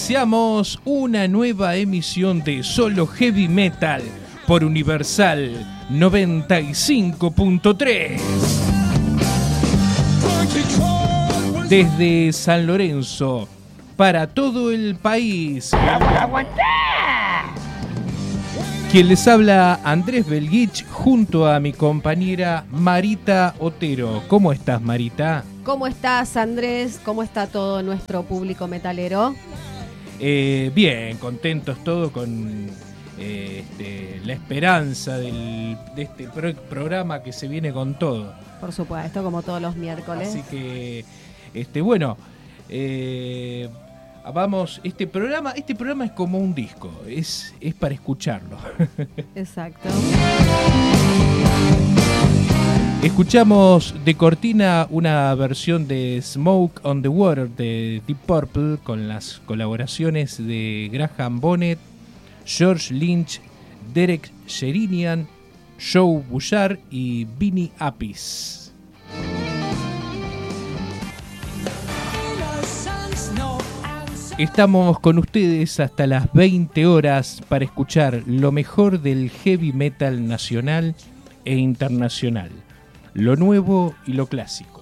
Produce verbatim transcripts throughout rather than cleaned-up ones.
Iniciamos una nueva emisión de Solo Heavy Metal por Universal noventa y cinco punto tres. Desde San Lorenzo, para todo el país. Quien les habla, Andrés Belguich, junto a mi compañera Marita Otero. ¿Cómo estás, Marita? ¿Cómo estás, Andrés? ¿Cómo está todo nuestro público metalero? Eh, bien, contentos todos con eh, este, la esperanza del, de este pro- programa que se viene con todo. Por supuesto, como todos los miércoles. Así que, este, bueno, eh, vamos, este programa, este programa es como un disco, es, es para escucharlo. Exacto. Escuchamos de cortina una versión de Smoke on the Water de Deep Purple con las colaboraciones de Graham Bonnet, George Lynch, Derek Sherinian, Joe Bouchard y Vinnie Appice. Estamos con ustedes hasta las veinte horas para escuchar lo mejor del heavy metal nacional e internacional, lo nuevo y lo clásico.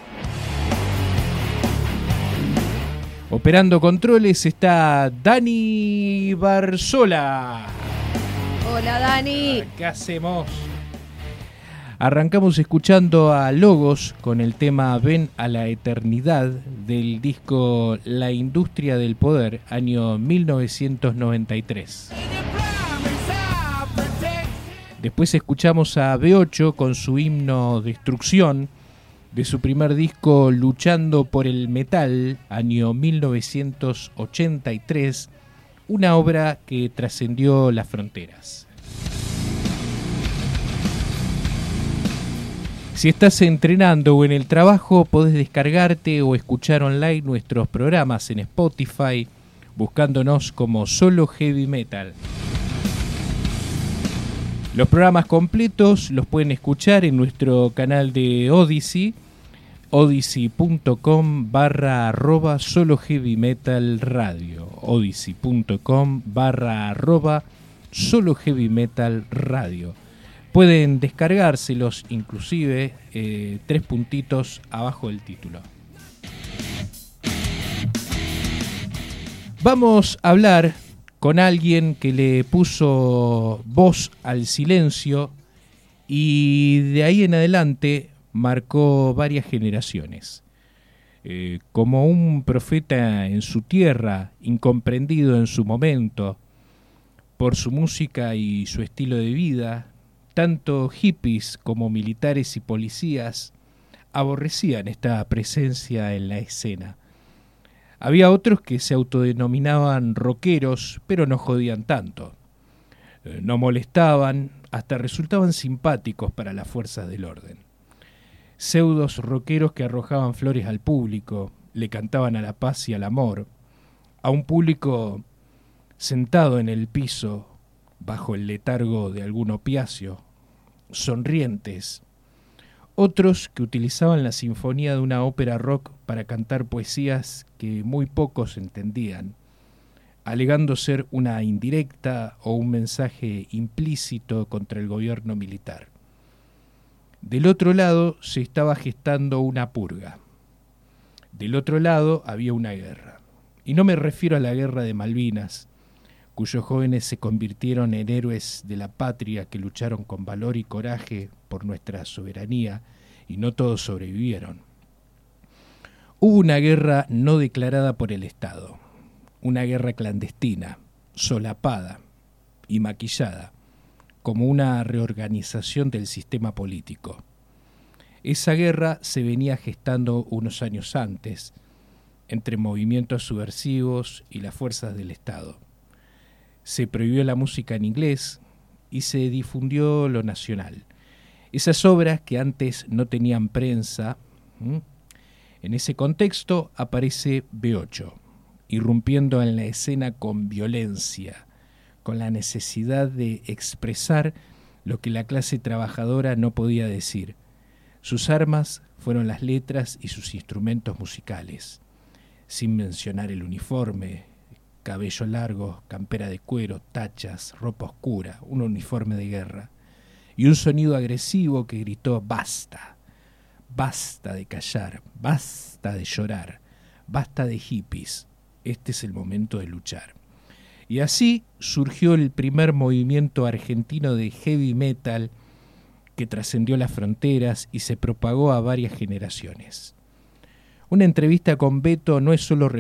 Operando controles está Dani Barzola. Hola, Dani. ¿Qué hacemos? Arrancamos escuchando a Logos con el tema Ven a la Eternidad del disco La Industria del Poder, año mil novecientos noventa y tres. Después escuchamos a B ocho con su himno Destrucción de su primer disco Luchando por el Metal, año mil novecientos ochenta y tres, una obra que trascendió las fronteras. Si estás entrenando o en el trabajo, podés descargarte o escuchar online nuestros programas en Spotify, buscándonos como Solo Heavy Metal. Los programas completos los pueden escuchar en nuestro canal de Odyssey, odyssey.com barra arroba Solo Heavy Metal Radio, odyssey.com barra arroba Solo Heavy Metal Radio. Pueden descargárselos inclusive eh, tres puntitos abajo del título. Vamos a hablar con alguien que le puso voz al silencio y de ahí en adelante marcó varias generaciones. Eh, como un profeta en su tierra, incomprendido en su momento, por su música y su estilo de vida, tanto hippies como militares y policías aborrecían esta presencia en la escena. Había otros que se autodenominaban rockeros, pero no jodían tanto. Eh, no molestaban, hasta resultaban simpáticos para las fuerzas del orden. Pseudos rockeros que arrojaban flores al público, le cantaban a la paz y al amor, a un público sentado en el piso, bajo el letargo de algún opiáceo, sonrientes. Otros que utilizaban la sinfonía de una ópera rock para cantar poesías que muy pocos entendían, alegando ser una indirecta o un mensaje implícito contra el gobierno militar. Del otro lado se estaba gestando una purga. Del otro lado había una guerra. Y no me refiero a la guerra de Malvinas, cuyos jóvenes se convirtieron en héroes de la patria que lucharon con valor y coraje por nuestra soberanía, y no todos sobrevivieron. Hubo una guerra no declarada por el Estado, una guerra clandestina, solapada y maquillada, como una reorganización del sistema político. Esa guerra se venía gestando unos años antes, entre movimientos subversivos y las fuerzas del Estado. Se prohibió la música en inglés y se difundió lo nacional. Esas obras que antes no tenían prensa, ¿m? En ese contexto aparece B ocho, irrumpiendo en la escena con violencia, con la necesidad de expresar lo que la clase trabajadora no podía decir. Sus armas fueron las letras y sus instrumentos musicales, sin mencionar el uniforme, cabello largo, campera de cuero, tachas, ropa oscura, un uniforme de guerra y un sonido agresivo que gritó basta, basta de callar, basta de llorar, basta de hippies, este es el momento de luchar. Y así surgió el primer movimiento argentino de heavy metal que trascendió las fronteras y se propagó a varias generaciones. Una entrevista con Beto no es solo